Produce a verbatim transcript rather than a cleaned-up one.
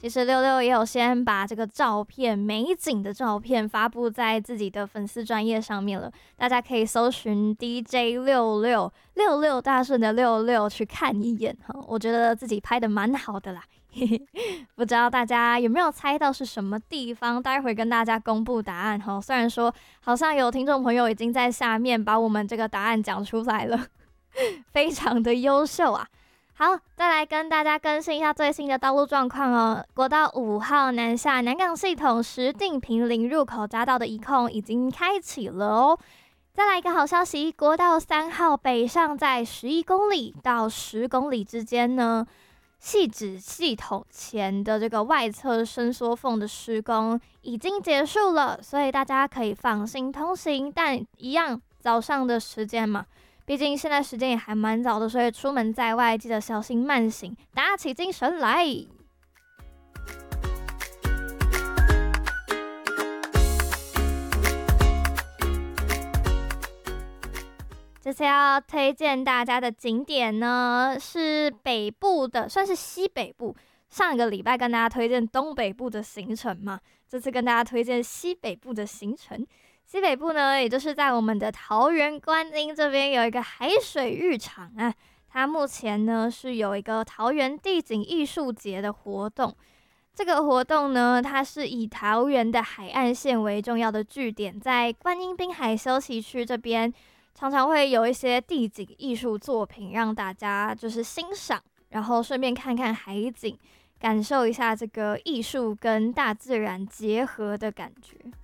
其实六六也有先把这个照片美景的照片发布在自己的粉丝专页上面了，大家可以搜寻 D J 六六六六大顺的六六去看一眼哈，我觉得自己拍的蛮好的啦。不知道大家有没有猜到是什么地方？待会跟大家公布答案哈。虽然说好像有听众朋友已经在下面把我们这个答案讲出来了，非常的优秀啊。好，再来跟大家更新一下最新的道路状况哦。国道五号南下南港系统石碇坪林入口匝道的一控已经开启了哦。再来一个好消息，国道三号北上在十一公里到十公里之间呢，汐止系统前的这个外侧伸缩缝的施工已经结束了，所以大家可以放心通行。但一样早上的时间嘛，毕竟现在时间也还蛮早的，所以出门在外记得小心慢行，打起精神来。这次要推荐大家的景点呢，是北部的，算是西北部。上一个礼拜跟大家推荐东北部的行程嘛，这次跟大家推荐西北部的行程。西北部呢，也就是在我们的桃园观音这边有一个海水浴场啊，它目前呢是有一个桃园地景艺术节的活动。这个活动呢，它是以桃园的海岸线为重要的据点，在观音滨海休息区这边。常常会有一些地景艺术作品让大家就是欣赏，然后顺便看看海景，感受一下这个艺术跟大自然结合的感觉。